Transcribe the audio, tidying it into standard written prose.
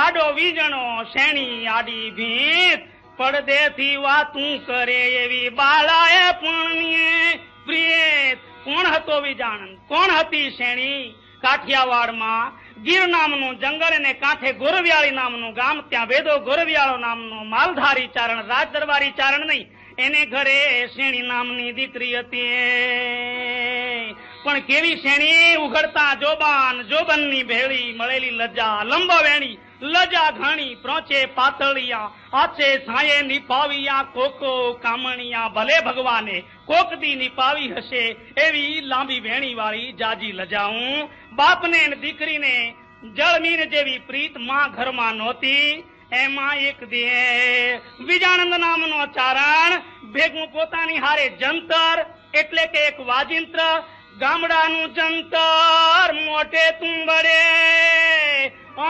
જાડો વીજણો શેણી આડી ભીત પડદેથી વાતું કરે એવી બાળાએ પણ પ્રિય. કોણ હતો વિજાણન? કોણ હતી શેણી? કાઠિયાવાડમાં ગીર નામનું જંગલ અને કાંઠે ગોરવિયાળી નામનું ગામ. ત્યાં વેદો ગોરવિયાળો નામનો માલધારી ચારણ, રાજ દરબારી ચારણ નહીં, એને ઘરે શેણી નામની દીકરી હતી. પણ કેવી શેણી? ઉઘડતા જોબાન, જોબનની ભેળી, મળેલી લજા, લંબો વેણી, લજા ઘણી, પ્રોચે પાતળિયા, આચે છાયે નિપાવિયા, કોકો કામણિયા. ભલે ભગવાને કોકદી નિપાવી હશે એવી લાંબી વેણી વાળી જાજી લજાઉં. બાપને દીકરીને જળમીન જેવી પ્રીત માં ઘરમાં નહોતી. એમાં એક દે વિજાનંદ નામનો ચારણ ભેગું પોતાની હારે જંતર એટલે કે એક વાજિંત્ર, ગામડાનું જંતર મોટે તુંબડે